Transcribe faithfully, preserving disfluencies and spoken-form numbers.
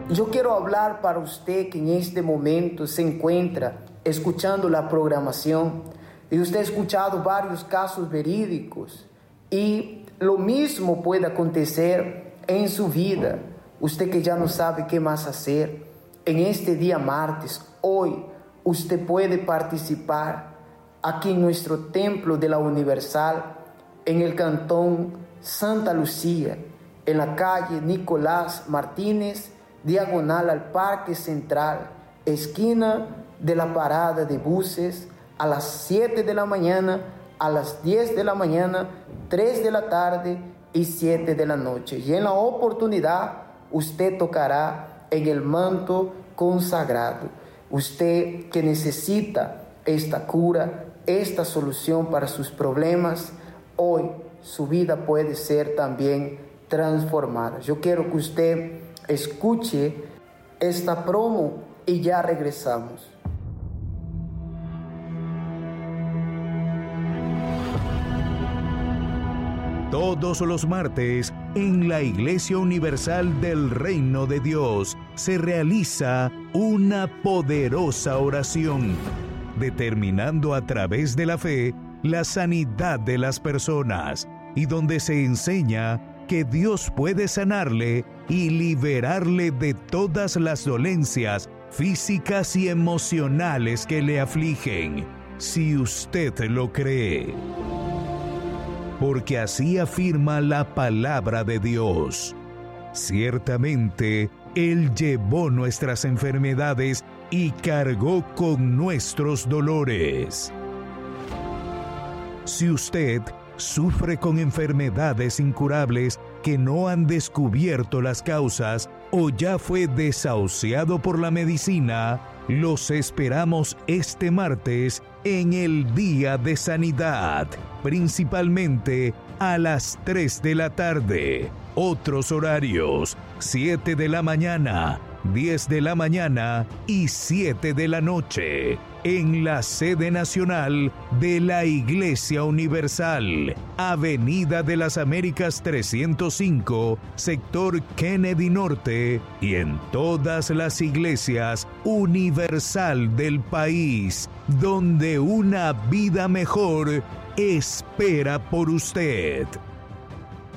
Yo quiero hablar para usted que en este momento se encuentra escuchando la programación y usted ha escuchado varios casos verídicos y lo mismo puede acontecer en su vida. Usted que ya no sabe qué más hacer, en este día martes, hoy, usted puede participar aquí en nuestro templo de la Universal, en el cantón Santa Lucía, en la calle Nicolás Martínez, diagonal al Parque Central, esquina de la parada de buses, a las siete de la mañana, a las diez de la mañana, tres de la tarde y siete de la noche. Y en la oportunidad, usted tocará en el manto consagrado. Usted que necesita esta cura, esta solución para sus problemas, hoy su vida puede ser también transformada. Yo quiero que usted escuche esta promo y ya regresamos. Todos los martes, en la Iglesia Universal del Reino de Dios, se realiza una poderosa oración, determinando a través de la fe la sanidad de las personas, y donde se enseña que Dios puede sanarle y liberarle de todas las dolencias físicas y emocionales que le afligen, si usted lo cree. Porque así afirma la palabra de Dios. Ciertamente, Él llevó nuestras enfermedades y cargó con nuestros dolores. Si usted sufre con enfermedades incurables que no han descubierto las causas o ya fue desahuciado por la medicina, los esperamos este martes en el Día de Sanidad, principalmente a las tres de la tarde. Otros horarios: siete de la mañana, diez de la mañana y siete de la noche, en la sede nacional de la Iglesia Universal, Avenida de las Américas trescientos cinco, sector Kennedy Norte, y en todas las iglesias universal del país, donde una vida mejor espera por usted.